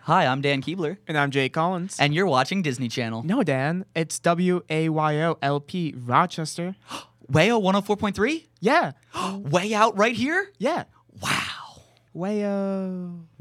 Hi, I'm Dan Keebler, And I'm Jay Collins. and you're watching Disney Channel. No, Dan, it's WAYO-LP Rochester. Wayo 104.3? Yeah, Way out right here? yeah. Wow. Wayo.